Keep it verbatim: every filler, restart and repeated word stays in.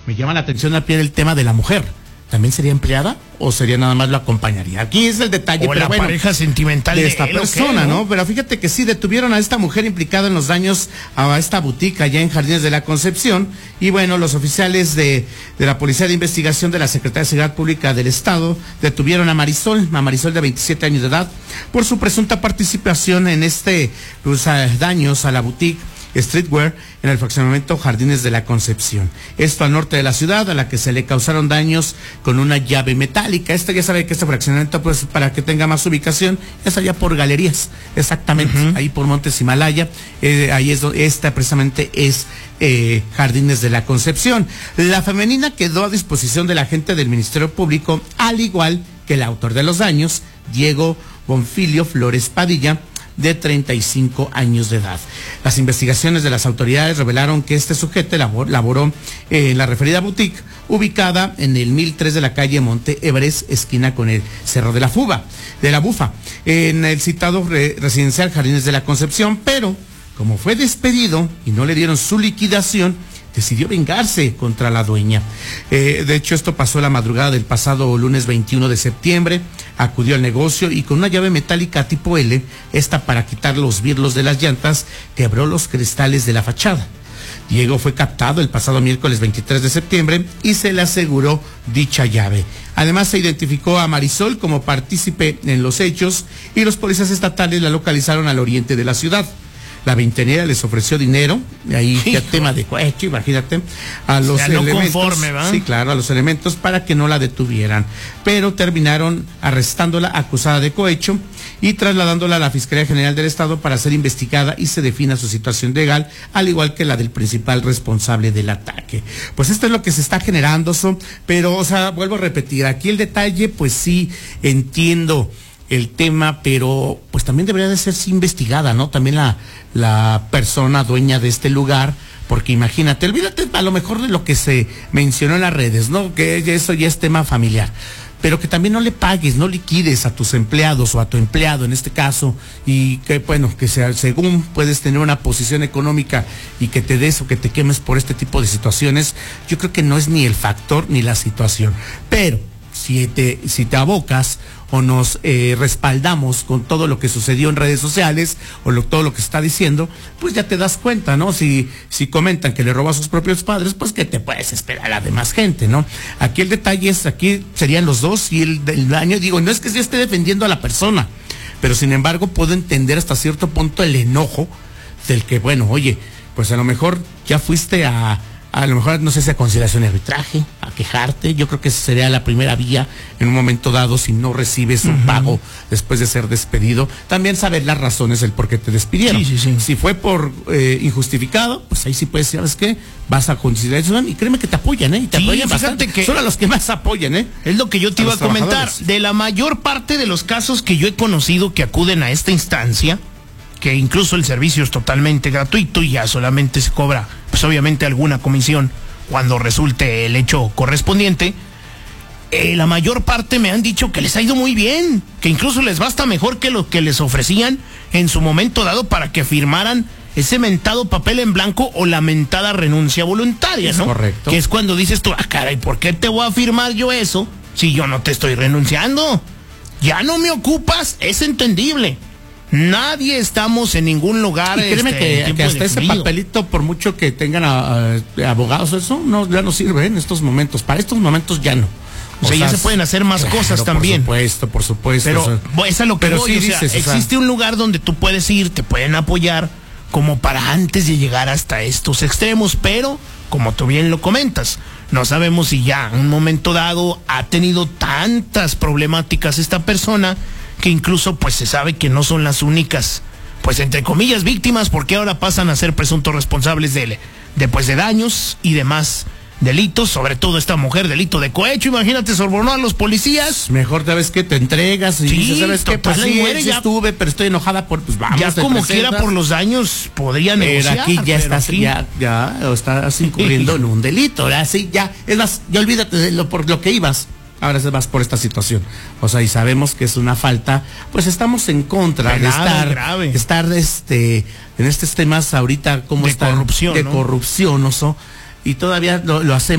me llama la atención al pie del tema de la mujer. ¿También sería empleada o sería nada más lo acompañaría? Aquí es el detalle, o pero la bueno, pareja sentimental de de esta él, persona, ¿o qué, ¿no? no? Pero fíjate que sí, detuvieron a esta mujer implicada en los daños a esta boutique allá en Jardines de la Concepción. Y bueno, los oficiales de, de la Policía de Investigación de la Secretaría de Seguridad Pública del Estado detuvieron a Marisol, a Marisol de veintisiete años de edad, por su presunta participación en este, pues, a, daños a la boutique Streetwear en el fraccionamiento Jardines de la Concepción. Esto al norte de la ciudad, a la que se le causaron daños con una llave metálica. Este ya sabe que este fraccionamiento, pues para que tenga más ubicación, es allá por Galerías, exactamente, uh-huh. ahí por Montes Himalaya, eh, ahí es donde esta precisamente es eh, Jardines de la Concepción. La femenina quedó a disposición del agente del Ministerio Público, al igual que el autor de los daños, Diego Bonfilio Flores Padilla, de treinta y cinco años de edad. Las investigaciones de las autoridades revelaron que este sujeto labor, laboró en la referida boutique, ubicada en el mil tres de la calle Monte Everest, esquina con el Cerro de la Fuba, de la Bufa, en el citado re, residencial Jardines de la Concepción, pero como fue despedido y no le dieron su liquidación, decidió vengarse contra la dueña. Eh, de hecho, esto pasó la madrugada del pasado lunes veintiuno de septiembre. Acudió al negocio y con una llave metálica tipo L, esta para quitar los birlos de las llantas, quebró los cristales de la fachada. Diego fue captado el pasado miércoles veintitrés de septiembre y se le aseguró dicha llave. Además, se identificó a Marisol como partícipe en los hechos y los policías estatales la localizaron al oriente de la ciudad. La veinteañera les ofreció dinero, ahí ya tema de cohecho, imagínate, a los o sea, no elementos, conforme, ¿va? Sí, claro, a los elementos para que no la detuvieran, pero terminaron arrestándola acusada de cohecho y trasladándola a la Fiscalía General del Estado para ser investigada y se defina su situación legal, al igual que la del principal responsable del ataque. Pues esto es lo que se está generando, so, pero, o sea, vuelvo a repetir, aquí el detalle, pues sí, entiendo el tema, pero pues también debería de ser sí, investigada, ¿no? También la, la persona dueña de este lugar, porque imagínate, olvídate a lo mejor de lo que se mencionó en las redes, ¿no? Que eso ya es tema familiar, pero que también no le pagues, no liquides a tus empleados o a tu empleado en este caso, y que bueno, que sea, según puedes tener una posición económica y que te des o que te quemes por este tipo de situaciones, yo creo que no es ni el factor ni la situación, pero si te, si te abocas o nos eh, respaldamos con todo lo que sucedió en redes sociales o lo, todo lo que se está diciendo, pues ya te das cuenta, ¿no? Si, si comentan que le robó a sus propios padres, pues que te puedes esperar a la demás gente, ¿no? Aquí el detalle es, aquí serían los dos y el, el daño, digo, no es que yo esté defendiendo a la persona, pero sin embargo puedo entender hasta cierto punto el enojo del que, bueno, oye, pues a lo mejor ya fuiste a... A lo mejor, no sé si a conciliación y arbitraje, a quejarte. Yo creo que esa sería la primera vía en un momento dado si no recibes un uh-huh. pago después de ser despedido. También saber las razones del por qué te despidieron. Sí, sí, sí. Si fue por eh, injustificado, pues ahí sí puedes, ¿sabes qué? Vas a conciliación y créeme que te apoyan, ¿eh? Y te sí, apoyan fíjate bastante. Que Son a los que más apoyan, ¿eh? Es lo que yo te a iba a comentar. De la mayor parte de los casos que yo he conocido que acuden a esta instancia, que incluso el servicio es totalmente gratuito y ya solamente se cobra, pues obviamente alguna comisión cuando resulte el hecho correspondiente, eh, la mayor parte me han dicho que les ha ido muy bien, que incluso les basta mejor que lo que les ofrecían en su momento dado para que firmaran ese mentado papel en blanco o la mentada renuncia voluntaria, ¿no? Es correcto. Que es cuando dices tú, ah, caray, ¿por qué te voy a firmar yo eso si yo no te estoy renunciando? Ya no me ocupas, es entendible. Nadie estamos en ningún lugar. Y créeme este, que, que hasta ese papelito, por mucho que tengan a, a, abogados, eso no, ya no sirve en estos momentos. Para estos momentos ya no. O, o sea, sea, ya se pueden hacer más claro, cosas también. Por supuesto, por supuesto. Pero o sea, es a lo que pero voy, sí o sea, dices, existe o sea, un lugar donde tú puedes ir, te pueden apoyar, como para antes de llegar hasta estos extremos, pero, como tú bien lo comentas, no sabemos si ya en un momento dado ha tenido tantas problemáticas esta persona, que incluso pues se sabe que no son las únicas, pues entre comillas víctimas, porque ahora pasan a ser presuntos responsables de, de pues de daños y demás delitos, sobre todo esta mujer, delito de cohecho. Imagínate, sobornó a los policías. Mejor, ¿sabes qué? Te entregas y sí, dices, ¿sabes qué? Pues sí, muere, sí ya estuve, pero estoy enojada por, pues vamos. Ya como quiera por los daños podría negociar. Pero aquí ya pero estás, aquí... ya, ya estás incurriendo en un delito, ¿verdad? Sí, ya, es más, ya olvídate de lo por lo que ibas. Ahora se vas por esta situación. O sea, y sabemos que es una falta, pues estamos en contra de estar, grave. estar este, en estos temas ahorita, como de está, corrupción, de ¿no? corrupción, ¿no? Y todavía lo, lo hacemos.